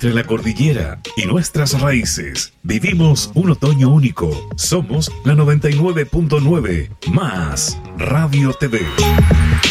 Entre la cordillera y nuestras raíces, vivimos un otoño único. Somos la 99.9 más Radio TV.